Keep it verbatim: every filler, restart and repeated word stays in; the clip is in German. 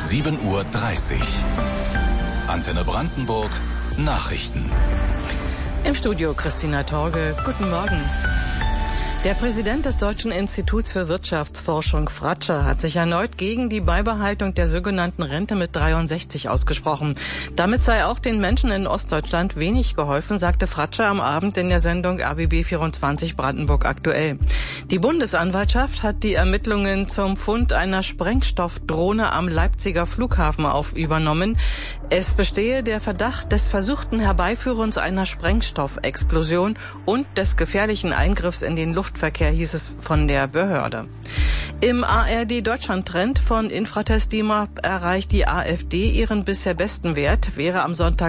sieben Uhr dreißig. Antenne Brandenburg, Nachrichten. Im Studio Christina Torge. Guten Morgen. Der Präsident des Deutschen Instituts für Wirtschaftsforschung, Fratscher, hat sich erneut gegen die Beibehaltung der sogenannten Rente mit dreiundsechzig ausgesprochen. Damit sei auch den Menschen in Ostdeutschland wenig geholfen, sagte Fratscher am Abend in der Sendung R B B vierundzwanzig Brandenburg aktuell. Die Bundesanwaltschaft hat die Ermittlungen zum Fund einer Sprengstoffdrohne am Leipziger Flughafen auf übernommen. Es bestehe der Verdacht des versuchten Herbeiführens einer Sprengstoffexplosion und des gefährlichen Eingriffs in den Luftverkehr, hieß es von der Behörde. Im A R D-Deutschland-Trend von Infratest D I M A P erreicht die AfD ihren bisher besten Wert, wäre am Sonntag